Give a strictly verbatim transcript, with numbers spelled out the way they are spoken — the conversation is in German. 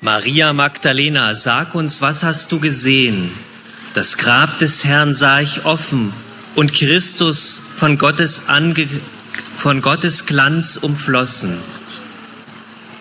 Maria Magdalena, sag uns, was hast du gesehen? Das Grab des Herrn sah ich offen und Christus von Gottes, Ange von Gottes Glanz umflossen.